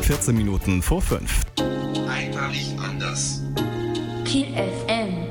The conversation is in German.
14 Minuten vor 5. Einmalig anders. Kiel FM.